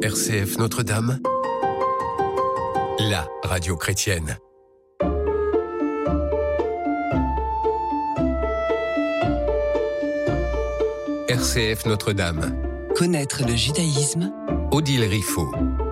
RCF Notre-Dame, la radio chrétienne. RCF Notre-Dame. Connaître le judaïsme. Odile Riffaut.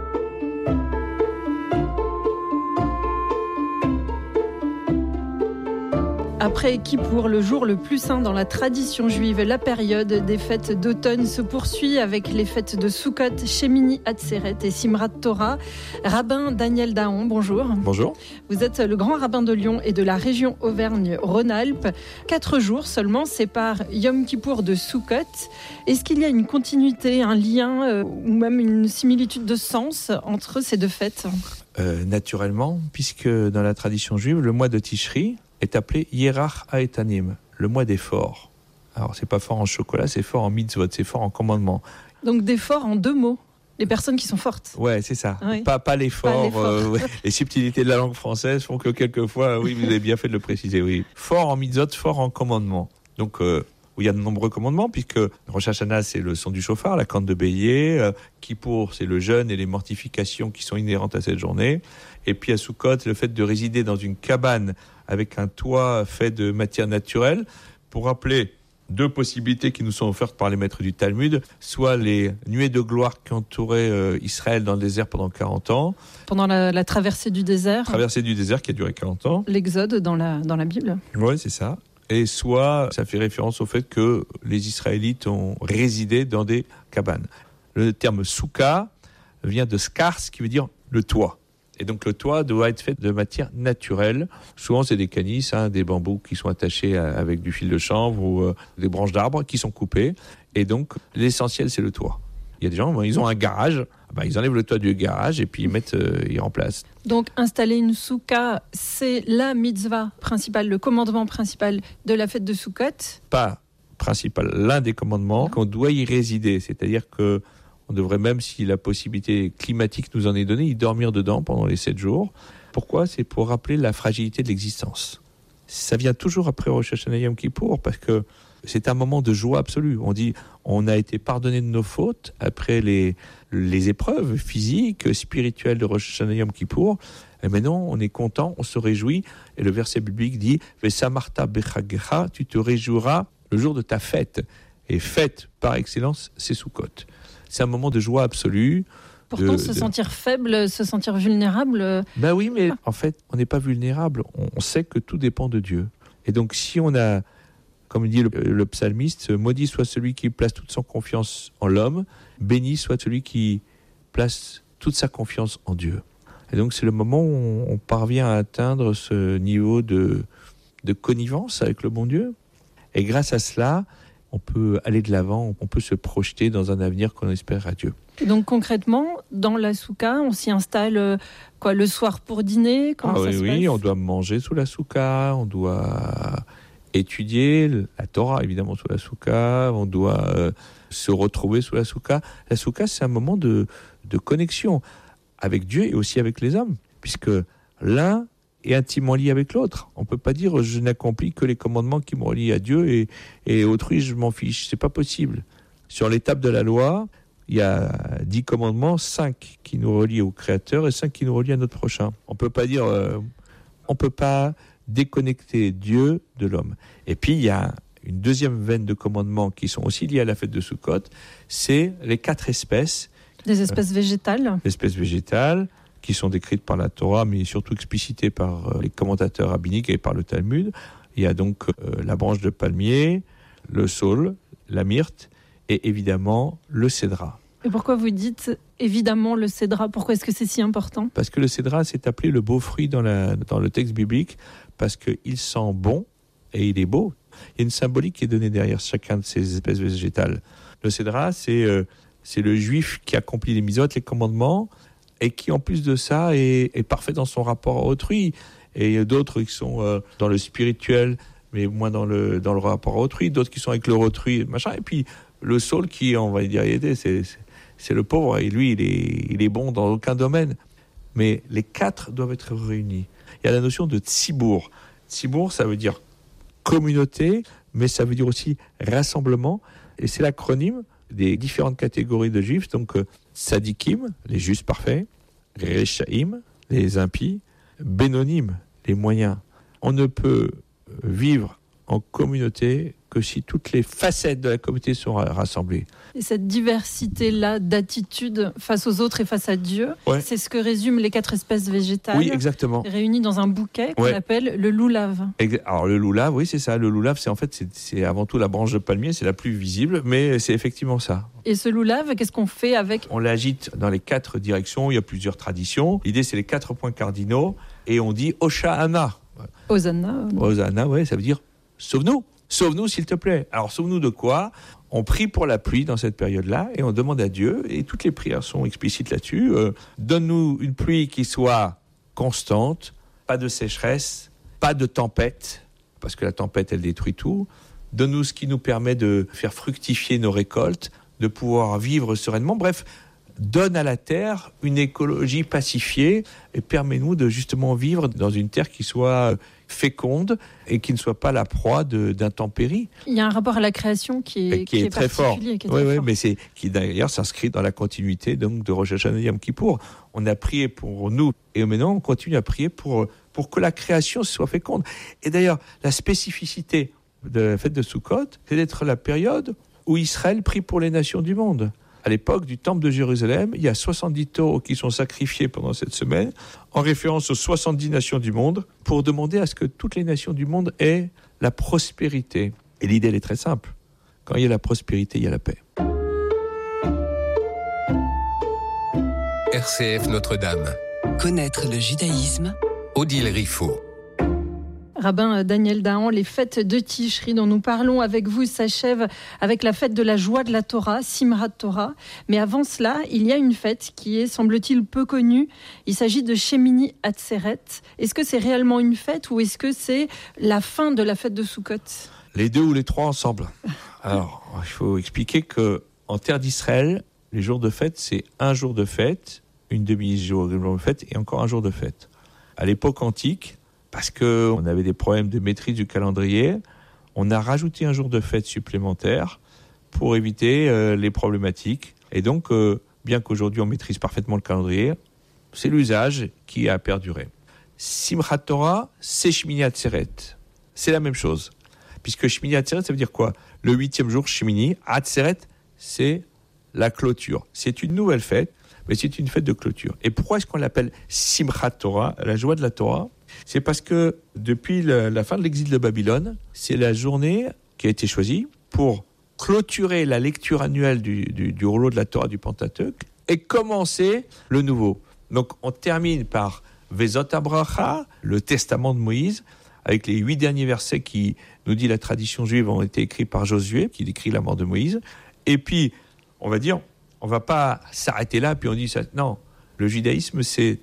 Après Kippour, le jour le plus saint dans la tradition juive, la période des fêtes d'automne se poursuit avec les fêtes de Sukkot, Shemini Atzeret et Simrat Torah. Rabbin Daniel Daon, bonjour. Bonjour. Vous êtes le grand rabbin de Lyon et de la région Auvergne-Rhône-Alpes. 4 jours seulement séparent Yom Kippour de Sukkot. Est-ce qu'il y a une continuité, un lien ou même une similitude de sens entre ces deux fêtes ? Naturellement, puisque dans la tradition juive, le mois de Tishri est appelé Yerach Haetanim, le mois des forts. Alors, c'est pas fort en chocolat, c'est fort en mitzvot, c'est fort en commandement. Donc des forts en 2 mots, les personnes qui sont fortes. Ouais, c'est ça. Oui. Pas les forts. Ouais. Les subtilités de la langue française font que quelquefois, oui, vous avez bien fait de le préciser, oui. Fort en mitzvot, fort en commandement. Donc, où il y a de nombreux commandements, puisque Rosh Hashanah, c'est le son du chauffard, la corne de bélier. Kippour, c'est le jeûne et les mortifications qui sont inhérentes à cette journée. Et puis à Sukkot, le fait de résider dans une cabane avec un toit fait de matière naturelle, pour rappeler 2 possibilités qui nous sont offertes par les maîtres du Talmud, soit les nuées de gloire qui entouraient Israël dans le désert pendant 40 ans. Pendant la traversée du désert. Traversée du désert qui a duré 40 ans. L'Exode dans la Bible. Oui, c'est ça. Et soit ça fait référence au fait que les Israélites ont résidé dans des cabanes. Le terme souka vient de skars, qui veut dire le toit. Et donc le toit doit être fait de matière naturelle. Souvent c'est des canisses, des bambous qui sont attachés avec du fil de chanvre ou des branches d'arbres qui sont coupées. Et donc l'essentiel c'est le toit. Il y a des gens, ils ont un garage, ils enlèvent le toit du garage et puis ils remplacent. Donc installer une souka, c'est la mitzvah principale, le commandement principal de la fête de Sukkot. Pas principal, l'un des commandements, qu'on doit y résider. C'est-à-dire que on devrait, même si la possibilité climatique nous en est donnée, y dormir dedans pendant les 7 jours. Pourquoi ? C'est pour rappeler la fragilité de l'existence. Ça vient toujours après Rosh Hashanah Yom Kippour, parce que c'est un moment de joie absolue. On dit, on a été pardonné de nos fautes après les épreuves physiques, spirituelles de Rosh Hashanah Yom Kippour. Et maintenant, on est content, on se réjouit. Et le verset biblique dit, Vesamarta bechagecha, tu te réjouiras le jour de ta fête. Et fête par excellence, c'est Sukkot. C'est un moment de joie absolue. Pourtant, se sentir faible, se sentir vulnérable... Oui, mais en fait, on n'est pas vulnérable. On sait que tout dépend de Dieu. Et donc, si on a, comme dit le psalmiste, maudit soit celui qui place toute son confiance en l'homme, béni soit celui qui place toute sa confiance en Dieu. Et donc, c'est le moment où on parvient à atteindre ce niveau de connivence avec le bon Dieu. Et grâce à cela, on peut aller de l'avant, on peut se projeter dans un avenir qu'on espère à Dieu. Et donc concrètement, dans la souka, on s'y installe le soir pour dîner ? Comment ça se passe ? Oui, on doit manger sous la souka, on doit étudier la Torah évidemment sous la souka, on doit se retrouver sous la souka. La souka, c'est un moment de connexion avec Dieu et aussi avec les hommes, puisque l'un est intimement lié avec l'autre. On ne peut pas dire je n'accomplis que les commandements qui me relient à Dieu et autrui je m'en fiche. C'est pas possible. Sur l'étape de la loi, il y a 10 commandements, 5 qui nous relient au Créateur et 5 qui nous relient à notre prochain. On peut pas dire, on peut pas déconnecter Dieu de l'homme. Et puis il y a une deuxième veine de commandements qui sont aussi liés à la fête de Sukkot, c'est les 4 espèces. Des espèces végétales. Espèces végétales, qui sont décrites par la Torah, mais surtout explicitées par les commentateurs rabbiniques et par le Talmud. Il y a donc la branche de palmier, le saule, la myrte et évidemment le cédra. Et pourquoi vous dites évidemment le cédra ? Pourquoi est-ce que c'est si important ? Parce que le cédra, c'est appelé le beau fruit dans le texte biblique, parce qu'il sent bon et il est beau. Il y a une symbolique qui est donnée derrière chacun de ces espèces végétales. Le cédra, c'est le juif qui accomplit les mitzvot, les commandements, et qui en plus de ça est parfait dans son rapport à autrui. Et il y a d'autres qui sont dans le spirituel, mais moins dans le rapport à autrui, d'autres qui sont avec leur autrui, machin. Et puis le saule qui, on va dire, c'est le pauvre, et lui il est bon dans aucun domaine. Mais les 4 doivent être réunis. Il y a la notion de tzibour. Tzibour, ça veut dire communauté, mais ça veut dire aussi rassemblement. Et c'est l'acronyme des différentes catégories de juifs, donc Tzadikim, les justes parfaits, Rechaim, les impies, Bénonim, les moyens. On ne peut vivre en communauté que si toutes les facettes de la communauté sont rassemblées. Et cette diversité-là d'attitude face aux autres et face à Dieu, Ouais. c'est ce que résument les 4 espèces végétales Oui, exactement. réunies dans un bouquet qu'on Ouais. appelle le loulav. Alors le loulav, oui, c'est ça. Le loulav, c'est avant tout la branche de palmier, c'est la plus visible, mais c'est effectivement ça. Et ce loulav, qu'est-ce qu'on fait avec? On l'agite dans les 4 directions, il y a plusieurs traditions. L'idée, c'est les 4 points cardinaux, et on dit Hosha'ana. Hosanna. Hosanna, ouais, ça veut dire sauve-nous. Sauve-nous, s'il te plaît. Alors, sauve-nous de quoi? On prie pour la pluie dans cette période-là et on demande à Dieu, et toutes les prières sont explicites là-dessus, donne-nous une pluie qui soit constante, pas de sécheresse, pas de tempête, parce que la tempête, elle détruit tout. Donne-nous ce qui nous permet de faire fructifier nos récoltes, de pouvoir vivre sereinement. Bref, donne à la terre une écologie pacifiée et permets-nous de justement vivre dans une terre qui soit féconde et qui ne soit pas la proie d'intempéries. Il y a un rapport à la création qui est très fort. particulier, qui est Oui, très fort. mais qui d'ailleurs s'inscrit dans la continuité donc, de Rosh Hashanah Yom Kippour. On a prié pour nous et maintenant on continue à prier pour que la création soit féconde. Et d'ailleurs, la spécificité de la fête de Sukkot, c'est d'être la période où Israël prie pour les nations du monde. À l'époque du temple de Jérusalem, il y a 70 taureaux qui sont sacrifiés pendant cette semaine, en référence aux 70 nations du monde, pour demander à ce que toutes les nations du monde aient la prospérité. Et l'idée, elle est très simple. Quand il y a la prospérité, il y a la paix. RCF Notre-Dame. Connaître le judaïsme. Odile Riffaut. Rabbin Daniel Dahan, les fêtes de Tishri dont nous parlons avec vous s'achèvent avec la fête de la joie de la Torah, Simchat Torah. Mais avant cela, il y a une fête qui est, semble-t-il, peu connue. Il s'agit de Shemini Atzeret. Est-ce que c'est réellement une fête ou est-ce que c'est la fin de la fête de Sukkot? Les 2 ou les 3 ensemble. Alors, il faut expliquer qu'en terre d'Israël, les jours de fête, c'est un jour de fête, une demi-jour de fête et encore un jour de fête. À l'époque antique, parce qu'on avait des problèmes de maîtrise du calendrier, on a rajouté un jour de fête supplémentaire pour éviter les problématiques. Et donc, bien qu'aujourd'hui on maîtrise parfaitement le calendrier, c'est l'usage qui a perduré. Simchat Torah, c'est Shemini Atzeret. C'est la même chose. Puisque Shemini Atzeret, ça veut dire quoi? Le 8e jour, Shemini. Atzeret, c'est la clôture. C'est une nouvelle fête, mais c'est une fête de clôture. Et pourquoi est-ce qu'on l'appelle Simchat Torah, la joie de la Torah? C'est parce que depuis la fin de l'exil de Babylone, c'est la journée qui a été choisie pour clôturer la lecture annuelle du rouleau de la Torah du Pentateuque et commencer le nouveau. Donc on termine par Vezot HaBracha, le testament de Moïse, avec les 8 derniers versets qui, nous dit la tradition juive, ont été écrits par Josué, qui décrit la mort de Moïse. Et puis, on va dire, on ne va pas s'arrêter là, puis on dit ça. Non, le judaïsme, c'est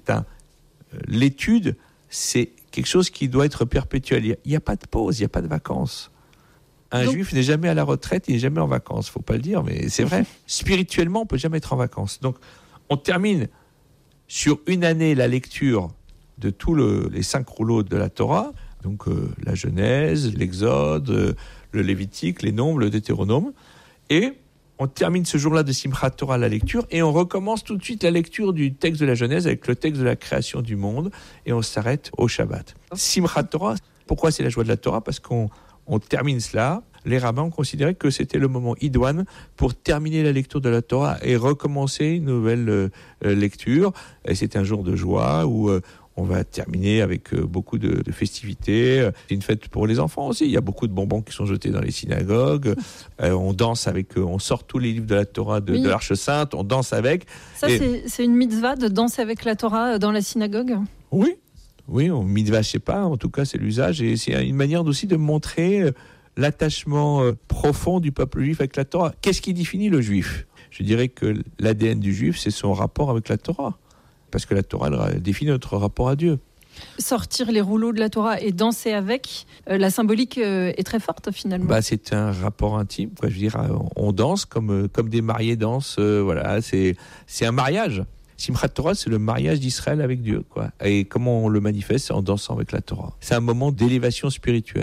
l'étude, c'est quelque chose qui doit être perpétuel. Il n'y a pas de pause, il n'y a pas de vacances. Un juif n'est jamais à la retraite, il n'est jamais en vacances. Il ne faut pas le dire, mais c'est vrai. Spirituellement, on ne peut jamais être en vacances. Donc, on termine sur une année la lecture de tous les 5 rouleaux de la Torah, donc la Genèse, l'Exode, le Lévitique, les Nombres, le Deutéronome, et on termine ce jour-là de Simchat Torah la lecture, et on recommence tout de suite la lecture du texte de la Genèse avec le texte de la création du monde, et on s'arrête au Shabbat. Simchat Torah, pourquoi c'est la joie de la Torah? Parce qu'on termine cela. Les rabbins ont considéré que c'était le moment idoine pour terminer la lecture de la Torah et recommencer une nouvelle lecture. Et c'est un jour de joie où on va terminer avec beaucoup de festivités. C'est une fête pour les enfants aussi. Il y a beaucoup de bonbons qui sont jetés dans les synagogues. On danse avec, on sort tous les livres de la Torah de l'Arche Sainte. On danse avec. Ça, c'est une mitzvah de danser avec la Torah dans la synagogue? Oui, on mitzvah, je sais pas. En tout cas, c'est l'usage et c'est une manière aussi de montrer l'attachement profond du peuple juif avec la Torah. Qu'est-ce qui définit le juif? Je dirais que l'ADN du juif, c'est son rapport avec la Torah. Parce que la Torah elle définit notre rapport à Dieu. Sortir les rouleaux de la Torah et danser avec, la symbolique est très forte finalement. C'est un rapport intime. Je veux dire, on danse comme des mariés dansent. Voilà, c'est un mariage. Simchat Torah, c'est le mariage d'Israël avec Dieu. Et comment on le manifeste? C'est en dansant avec la Torah. C'est un moment d'élévation spirituelle. Ouais.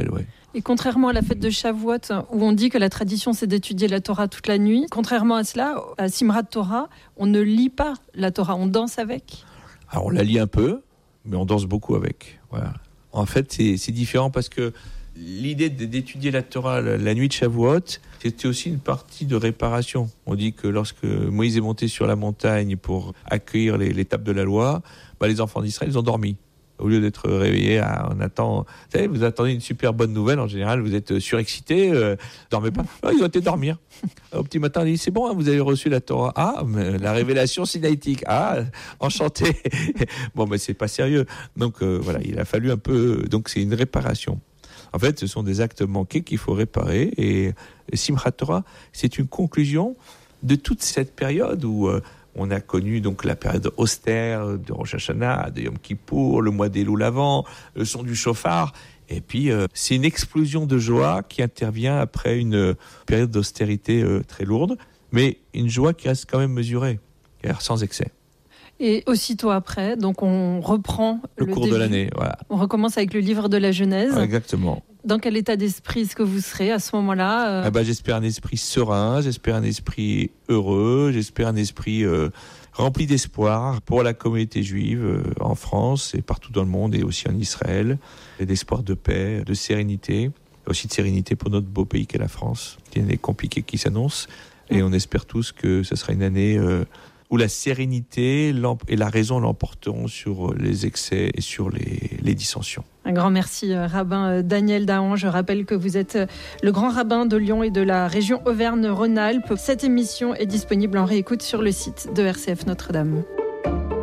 Et contrairement à la fête de Shavuot, où on dit que la tradition c'est d'étudier la Torah toute la nuit, contrairement à cela, à Simrat Torah, on ne lit pas la Torah, on danse avec. Alors on la lit un peu, mais on danse beaucoup avec. Voilà. En fait, c'est différent parce que l'idée d'étudier la Torah la nuit de Shavuot, c'était aussi une partie de réparation. On dit que lorsque Moïse est monté sur la montagne pour accueillir les tables de la loi, les enfants d'Israël, ils ont dormi. Au lieu d'être réveillés, vous attendez une super bonne nouvelle, en général, vous êtes surexcité, dormez pas. Ils ont été dormir. Au petit matin, on dit, c'est bon, vous avez reçu la Torah. Ah, mais la révélation sinaïtique. Ah, enchanté. Bon, mais c'est pas sérieux. Donc, voilà, il a fallu un peu, donc c'est une réparation. En fait, ce sont des actes manqués qu'il faut réparer. Et Simchat Torah, c'est une conclusion de toute cette période où on a connu donc la période austère de Rosh Hashanah, de Yom Kippour, le mois d'Elul avant, le son du chauffard. Et puis, c'est une explosion de joie qui intervient après une période d'austérité très lourde, mais une joie qui reste quand même mesurée, sans excès. Et aussitôt après, donc on reprend le cours de l'année. Voilà. On recommence avec le livre de la Genèse. Ah, exactement. Dans quel état d'esprit est-ce que vous serez à ce moment-là J'espère un esprit serein, j'espère un esprit heureux, j'espère un esprit rempli d'espoir pour la communauté juive en France et partout dans le monde et aussi en Israël. Et d'espoir de paix, de sérénité, aussi de sérénité pour notre beau pays qu'est la France. C'est une année compliquée qui s'annonce et on espère tous que ce sera une année où la sérénité et la raison l'emporteront sur les excès et sur les dissensions. Un grand merci, rabbin Daniel Dahan. Je rappelle que vous êtes le grand rabbin de Lyon et de la région Auvergne-Rhône-Alpes. Cette émission est disponible en réécoute sur le site de RCF Notre-Dame.